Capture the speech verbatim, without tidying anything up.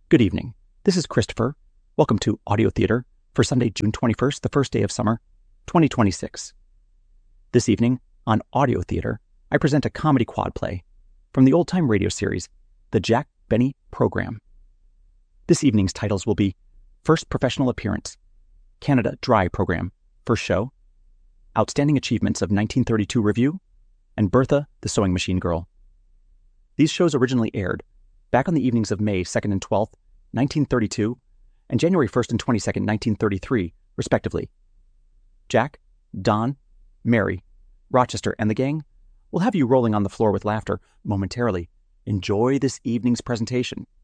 Good evening. This is Christopher. Welcome to Audio Theater for Sunday, June twenty-first, the first day of summer, twenty twenty-six. This evening on Audio Theater, I present a comedy quad play from the old-time radio series, The Jack Benny Program. This evening's titles will be First Professional Appearance, Canada Dry Program, First Show, Outstanding Achievements of nineteen thirty-two Review, and Bertha the Sewing Machine Girl. These shows originally aired back on the evenings of May second and twelfth, nineteen thirty-two, and January first and twenty-second, nineteen thirty-three, respectively. Jack, Don, Mary, Rochester, and the gang will have you rolling on the floor with laughter momentarily. Enjoy this evening's presentation.